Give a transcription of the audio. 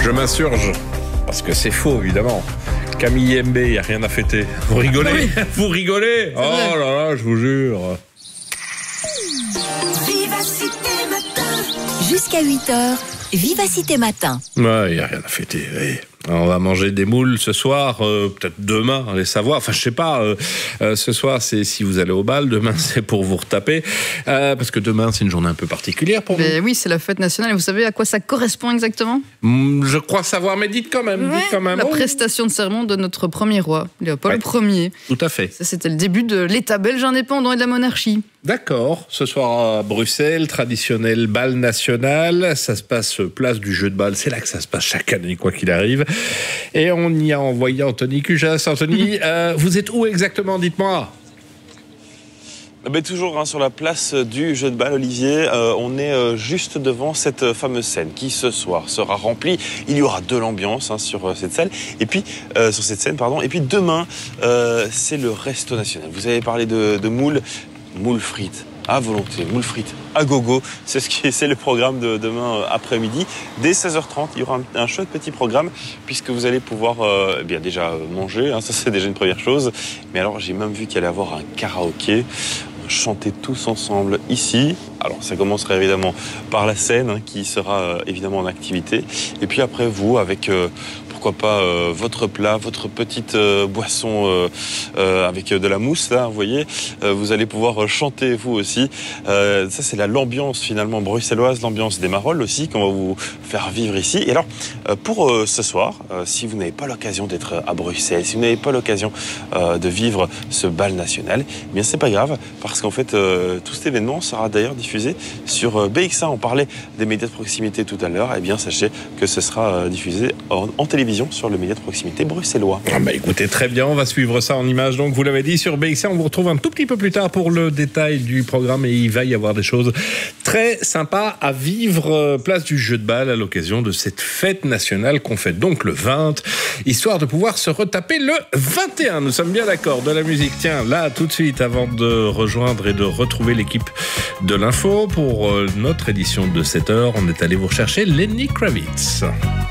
Je m'insurge, parce que c'est faux, évidemment. Camille MB, il n'y a rien à fêter. Vous rigolez? Oui. Vous rigolez? Oh là là, je vous jure. Vivacité Matin. Jusqu'à 8h, Vivacité Matin. Ouais, il n'y a rien à fêter, oui. On va manger des moules ce soir, peut-être demain, allez savoir. Enfin, je sais pas, ce soir, c'est si vous allez au bal, demain, c'est pour vous retaper. Parce que demain, c'est une journée un peu particulière pour Mais oui, c'est la fête nationale. Et vous savez à quoi ça correspond exactement? Je crois savoir, mais dites quand même. Dites quand même. La Oh. prestation de serment de notre premier roi, Léopold Ier. Tout à fait. Ça, c'était le début de l'État belge indépendant et de la monarchie. D'accord. Ce soir à Bruxelles, traditionnel bal national. Ça se passe place du jeu de balle. C'est là que ça se passe chaque année, quoi qu'il arrive. Et on y a envoyé Anthony Cujas. Anthony, vous êtes où exactement? Dites-moi. Toujours sur la place du jeu de balle, Olivier. On est juste devant cette fameuse scène qui ce soir sera remplie. Il y aura de l'ambiance sur cette salle. Et puis sur cette scène, pardon. Et puis demain, c'est le resto national. Vous avez parlé de moules frites à volonté, moules frites à gogo. C'est le programme de demain après-midi. Dès 16h30, il y aura un chouette petit programme puisque vous allez pouvoir déjà manger. Ça, c'est déjà une première chose. Mais alors, j'ai même vu qu'il allait y avoir un karaoké. Chanter tous ensemble ici. Alors ça commencerait évidemment par la scène qui sera évidemment en activité. Et puis après vous avec pourquoi pas votre plat, votre petite boisson avec de la mousse là, vous voyez. Vous allez pouvoir chanter vous aussi. Ça c'est l'ambiance finalement bruxelloise, l'ambiance des Marolles aussi qu'on va vous faire vivre ici. Et alors pour ce soir, si vous n'avez pas l'occasion d'être à Bruxelles, si vous n'avez pas l'occasion de vivre ce bal national, eh bien c'est pas grave parce qu'en fait tout cet événement sera d'ailleurs diffusé sur BX1. On parlait des médias de proximité tout à l'heure. Eh bien sachez que ce sera diffusé en télévision sur le média de proximité bruxellois. Écoutez, très bien, on va suivre ça en images. Donc vous l'avez dit sur BX1, on vous retrouve un tout petit peu plus tard pour le détail du programme et il va y avoir des choses très sympas à vivre place du jeu de balle à l'occasion de cette fête nationale qu'on fête donc le 20, histoire de pouvoir se retaper le 21. Nous sommes bien d'accord, de la musique. Tiens, là tout de suite avant de rejoindre et de retrouver l'équipe de l'info pour notre édition de 7h, on est allé vous rechercher Lenny Kravitz.